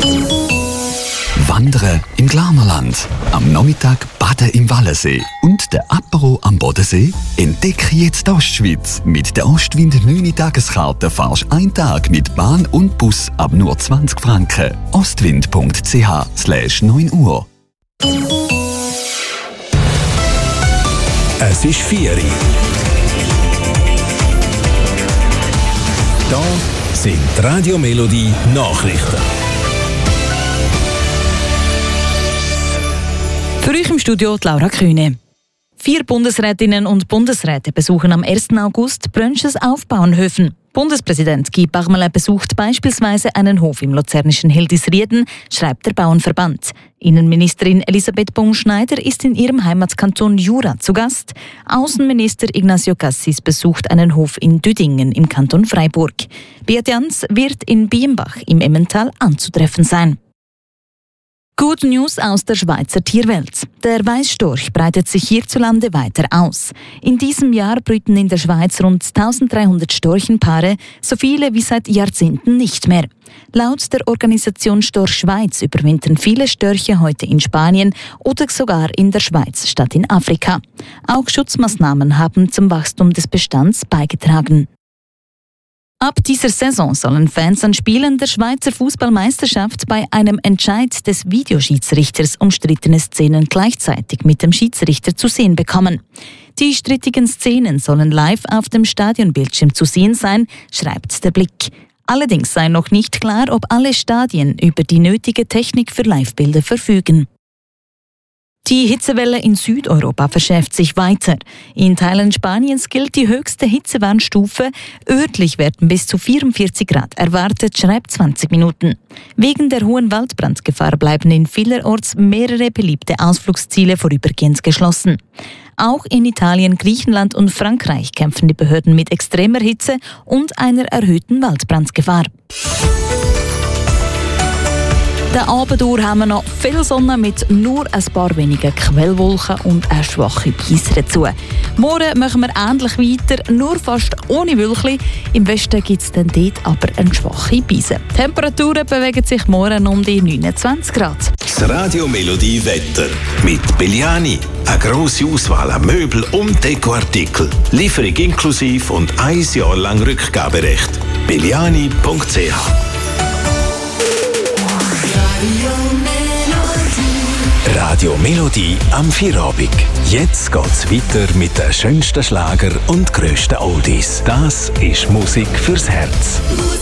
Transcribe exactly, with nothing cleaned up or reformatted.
Wandern im Glanerland, am Nachmittag baden im Wallensee und der Apero am Bodensee? Entdecke jetzt die Ostschweiz. Mit der Ostwind neun Tageskarte fahrst du einen Tag mit Bahn und Bus ab nur zwanzig Franken. ostwind punkt c h slash neun Uhr. Es ist vier Uhr. Da sind die Radio Melodie Nachrichten. Für euch im Studio die Laura Kühne. Vier Bundesrätinnen und Bundesräte besuchen am ersten August Brönnsches auf Bauernhöfen. Bundespräsident Guy Parmelin besucht beispielsweise einen Hof im luzernischen Hildisrieden, schreibt der Bauernverband. Innenministerin Elisabeth Baumschneider ist in ihrem Heimatkanton Jura zu Gast. Außenminister Ignacio Cassis besucht einen Hof in Düdingen im Kanton Freiburg. Beat Jans wird in Bienbach im Emmental anzutreffen sein. Good News aus der Schweizer Tierwelt. Der Weissstorch breitet sich hierzulande weiter aus. In diesem Jahr brüten in der Schweiz rund eintausenddreihundert Storchenpaare, so viele wie seit Jahrzehnten nicht mehr. Laut der Organisation Storch Schweiz überwintern viele Störche heute in Spanien oder sogar in der Schweiz statt in Afrika. Auch Schutzmaßnahmen haben zum Wachstum des Bestands beigetragen. Ab dieser Saison sollen Fans an Spielen der Schweizer Fußballmeisterschaft bei einem Entscheid des Videoschiedsrichters umstrittene Szenen gleichzeitig mit dem Schiedsrichter zu sehen bekommen. Die strittigen Szenen sollen live auf dem Stadionbildschirm zu sehen sein, schreibt der Blick. Allerdings sei noch nicht klar, ob alle Stadien über die nötige Technik für Livebilder verfügen. Die Hitzewelle in Südeuropa verschärft sich weiter. In Teilen Spaniens gilt die höchste Hitzewarnstufe. Örtlich werden bis zu vierundvierzig Grad erwartet, schreibt zwanzig Minuten. Wegen der hohen Waldbrandgefahr bleiben in vielerorts mehrere beliebte Ausflugsziele vorübergehend geschlossen. Auch in Italien, Griechenland und Frankreich kämpfen die Behörden mit extremer Hitze und einer erhöhten Waldbrandgefahr. Den Abend durch haben wir noch viel Sonne mit nur ein paar wenigen Quellwolken und eine schwache Brise dazu. Morgen machen wir ähnlich weiter, nur fast ohne Wölkchen. Im Westen gibt es dann dort aber eine schwache Brise. Die Temperaturen bewegen sich morgen um die neunundzwanzig Grad. Das Radio Melodie Wetter mit Belliani. Eine grosse Auswahl an Möbel- und Dekoartikel. Lieferung inklusive und ein Jahr lang Rückgaberecht. belliani punkt c h Radio Melodie am Vierabend. Jetzt geht's weiter mit den schönsten Schlager und grössten Oldies. Das ist Musik fürs Herz.